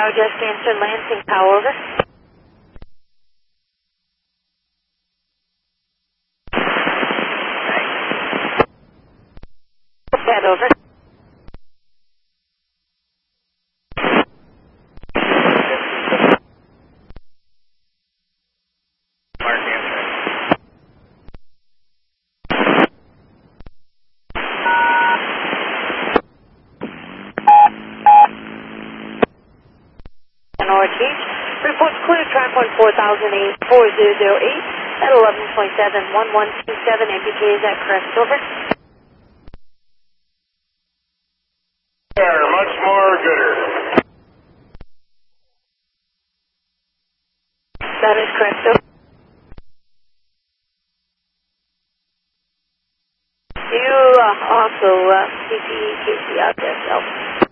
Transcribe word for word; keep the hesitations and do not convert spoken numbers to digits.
Tower, just answered Lansing Tower, over. That over. Northeast. Report clear, track one four thousand eight, four zero zero eight at eleven point seven one one two seven. M P K, is that correct? Over. There, much more gooder. That is correct. Over. You uh, also uh, C P E K C out there, so.